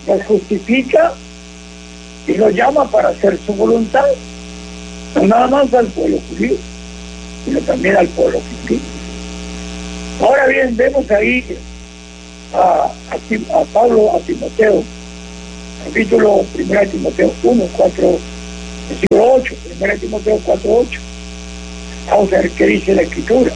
nos justifica y nos llama para hacer su voluntad, no nada más al pueblo judío, sino también al pueblo gentil. Ahora bien, vemos ahí a Pablo, a Timoteo, capítulo 1 de Timoteo 1, 4, versículo 8, 1 de Timoteo 4, 8. Vamos a ver qué dice la Escritura.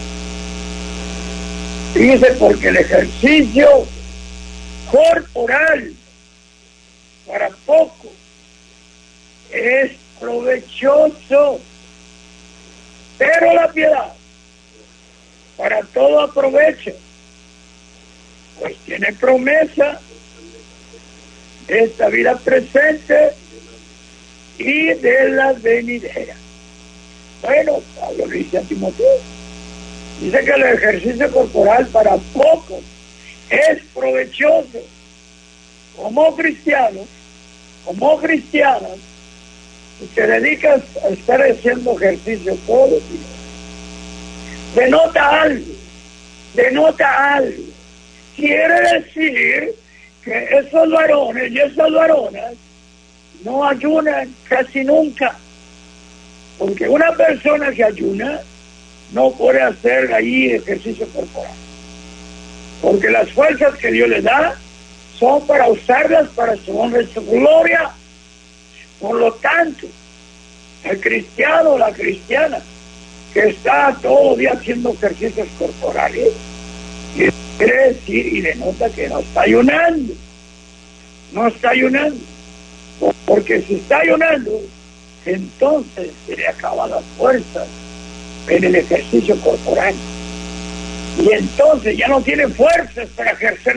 Dice, porque el ejercicio corporal para poco es provechoso, pero la piedad para todo aprovecha, pues tiene promesa de esta vida presente y de la venidera. Bueno, Pablo le dice a Timoteo, dice que el ejercicio corporal para pocos es provechoso. Como cristianos, como cristianas, si te dedicas a estar haciendo ejercicio todos los días, denota algo. Quiere decir que esos varones y esas varonas no ayunan casi nunca, porque una persona que ayuna no puede hacer ahí ejercicio corporal, porque las fuerzas que Dios le da son para usarlas para su honra y su gloria. Por lo tanto, el cristiano o la cristiana que está todo el día haciendo ejercicios corporales, quiere decir y denota que no está ayunando, porque si está ayunando, entonces se le acaban las fuerzas en el ejercicio corporal, y entonces ya no tiene fuerzas para ejercer